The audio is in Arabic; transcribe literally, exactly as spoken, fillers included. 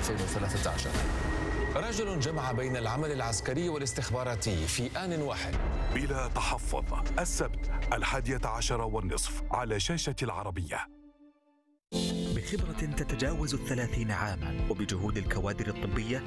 ألفين وثلاثة عشر. رجل جمع بين العمل العسكري والاستخباراتي في آن واحد. بلا تحفظ، السبت الحادية عشر والنصف على شاشة العربية. بخبرة تتجاوز الثلاثين عاما وبجهود الكوادر الطبية